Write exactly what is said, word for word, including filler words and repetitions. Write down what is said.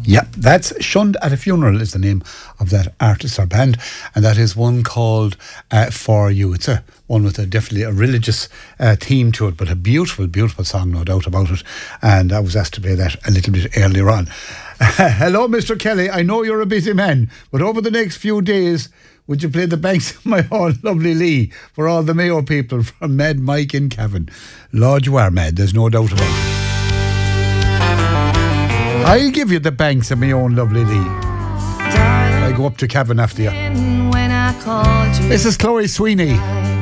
Yeah, that's Shunned at a Funeral is the name of that artist or band, and that is one called uh, For You. It's a one with a definitely a religious uh, theme to it, but a beautiful, beautiful song, no doubt about it. And I was asked to play that a little bit earlier on. Hello, Mister Kelly. I know you're a busy man, but over the next few days, would you play the Banks of My Own Lovely Lee for all the Mayo people from Mad Mike and Kevin? Lord, you are mad. There's no doubt about it. I'll give you the Banks of My Own Lovely Lee. I go up to Cavan after you. This is Chloe Sweeney.